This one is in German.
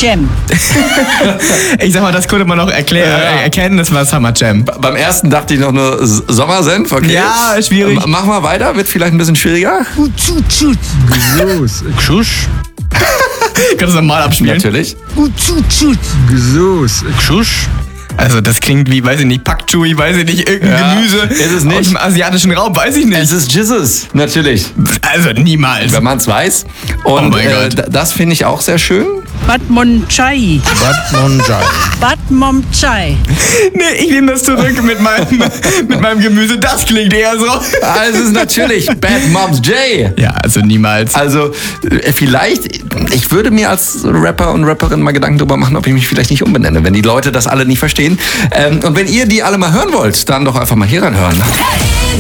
Jam. Ich sag mal, das konnte man noch erkennen, das war Summer Jam. Beim ersten dachte ich noch nur Sommersenf, okay. Ja, schwierig. Mach mal weiter, wird vielleicht ein bisschen schwieriger. Gesus. Kschusch. Kannst du das normal abspielen? Natürlich. Gesus. Kschusch. Also das klingt wie, weiß ich nicht, Pak Choi, weiß ich nicht, irgendein Gemüse ist es nicht. aus dem asiatischen Raum, weiß ich nicht. Es ist Jizzes, natürlich. Also niemals. Wenn man es weiß. Und Oh mein Gott. Das finde ich auch sehr schön. Batmon Chai. Batmonjai. Batmon Chai. Nee, ich nehme das zurück mit meinem Gemüse, das klingt eher so. Es ist natürlich Bad Moms J. Ja, also niemals. Also vielleicht, ich würde mir als Rapper und Rapperin mal Gedanken darüber machen, ob ich mich vielleicht nicht umbenenne, wenn die Leute das alle nicht verstehen. Und wenn ihr die alle mal hören wollt, dann doch einfach mal hier reinhören.